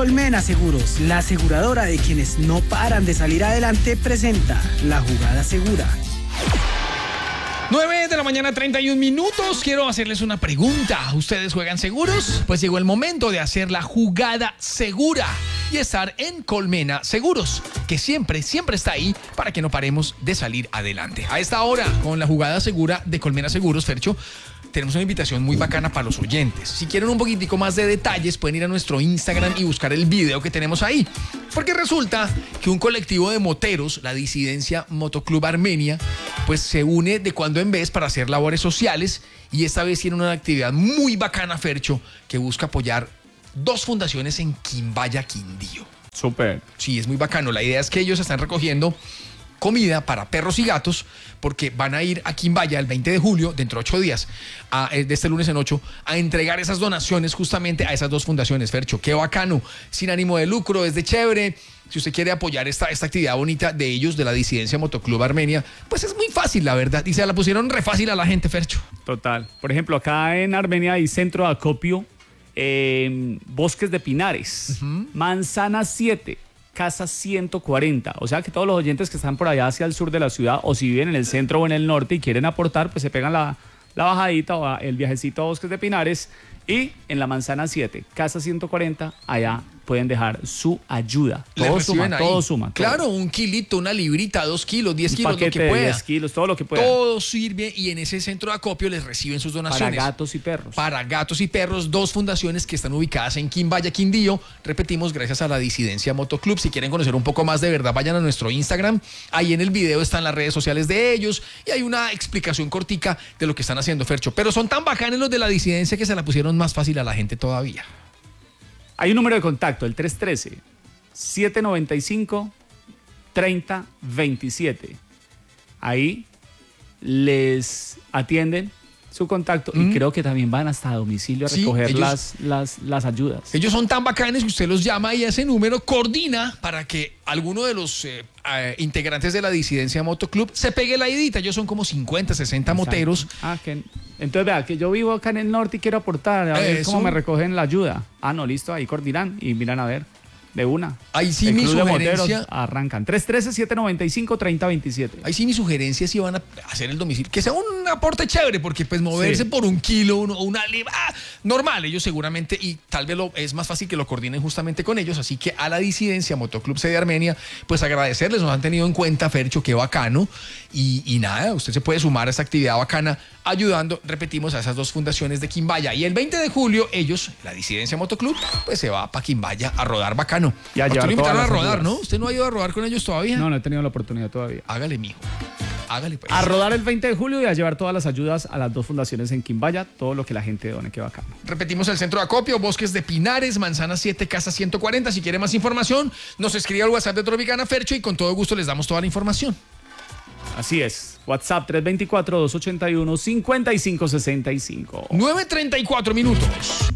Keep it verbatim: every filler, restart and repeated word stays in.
Colmena Seguros, la aseguradora de quienes no paran de salir adelante, presenta La Jugada Segura. nueve de la mañana, treinta y un minutos. Quiero hacerles una pregunta. ¿Ustedes juegan seguros? Pues llegó el momento de hacer la jugada segura y estar en Colmena Seguros, que siempre, siempre está ahí para que no paremos de salir adelante. A esta hora, con la jugada segura de Colmena Seguros, Fercho, tenemos una invitación muy bacana para los oyentes. Si quieren un poquitico más de detalles, pueden ir a nuestro Instagram y buscar el video que tenemos ahí. Porque resulta que un colectivo de moteros, la disidencia Motoclub Armenia, pues se une de cuando en vez para hacer labores sociales, y esta vez tiene una actividad muy bacana, Fercho, que busca apoyar dos fundaciones en Quimbaya, Quindío. Súper. Sí, es muy bacano. La idea es que ellos están recogiendo comida para perros y gatos, porque van a ir a Quimbaya el veinte de julio, dentro de ocho días, a, de este lunes en ocho, a entregar esas donaciones justamente a esas dos fundaciones, Fercho. Qué bacano, sin ánimo de lucro, es de chévere. Si usted quiere apoyar esta, esta actividad bonita de ellos, de la disidencia Motoclub Armenia, pues es muy fácil, la verdad. Y se la pusieron re fácil a la gente, Fercho. Total. Por ejemplo, acá en Armenia hay centro de acopio, eh, Bosques de Pinares, uh-huh. Manzana siete, Casa ciento cuarenta. O sea que todos los oyentes que están por allá hacia el sur de la ciudad, o si viven en el centro o en el norte y quieren aportar, pues se pegan la, la bajadita o el viajecito a Bosques de Pinares. Y en la Manzana siete, Casa ciento cuarenta, allá pueden dejar su ayuda. Todo suma, ahí. todo suma. Todo. Claro, un kilito, una librita, dos kilos, diez un kilos, lo que pueda. diez kilos, todo lo que pueda. Todo sirve, y en ese centro de acopio les reciben sus donaciones. Para gatos y perros. Para gatos y perros, dos fundaciones que están ubicadas en Quimbaya, Quindío. Repetimos, gracias a la disidencia Motoclub. Si quieren conocer un poco más de verdad, vayan a nuestro Instagram. Ahí en el video están las redes sociales de ellos y hay una explicación cortica de lo que están haciendo, Fercho. Pero son tan bacanes los de la disidencia que se la pusieron más fácil a la gente todavía. Hay un número de contacto, el tres uno tres, siete nueve cinco, tres cero dos siete. Ahí les atienden su contacto mm. y creo que también van hasta domicilio a sí, recoger ellos, las, las, las ayudas. Ellos son tan bacanes que usted los llama y ese número coordina para que alguno de los eh, eh, integrantes de la disidencia Motoclub se pegue la idita. Ellos son como cincuenta, sesenta Exacto. moteros. Ah, que, entonces vea, que yo vivo acá en el norte y quiero aportar, a ver Eso. cómo me recogen la ayuda. Ah, no, listo, ahí coordinan y miran a ver. De una. Ahí sí el mi club sugerencia. De arrancan. tres uno tres, siete nueve cinco, tres cero dos siete. Ahí sí mi sugerencia es si van a hacer el domicilio. Que sea un aporte chévere, porque pues moverse sí. por un kilo o una libra. Ah, normal, ellos seguramente, y tal vez lo, es más fácil que lo coordinen justamente con ellos. Así que a la disidencia Motoclub Sede Armenia, pues agradecerles, nos han tenido en cuenta, Fercho, qué bacano. Y, y nada, usted se puede sumar a esta actividad bacana ayudando, repetimos, a esas dos fundaciones de Quimbaya. Y el veinte de julio, ellos, la disidencia Motoclub, pues se va para Quimbaya a rodar bacano. Y a usted lo invitaron a rodar, ayudas. ¿no? ¿Usted no ha ido a rodar con ellos todavía? No, no he tenido la oportunidad todavía. Hágale, mijo. Hágale, pues. A rodar el veinte de julio y a llevar todas las ayudas a las dos fundaciones en Quimbaya, todo lo que la gente done, qué bacano. Repetimos, el centro de acopio, Bosques de Pinares, Manzana siete, Casa ciento cuarenta. Si quiere más información, nos escribe al WhatsApp de Tropicana Fercho y con todo gusto les damos toda la información. Así es. WhatsApp tres dos cuatro, dos ocho uno, cinco cinco seis cinco. nueve treinta y cuatro minutos.